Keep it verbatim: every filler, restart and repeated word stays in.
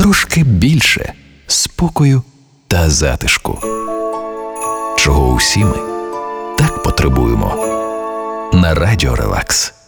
трошки більше спокою та затишку, чого усі ми так потребуємо на Радіо Релакс.